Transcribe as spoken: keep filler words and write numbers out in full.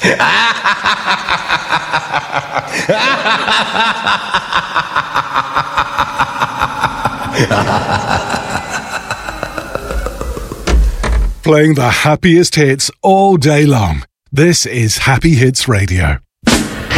Playing the happiest hits all day long. This is Happy Hits Radio.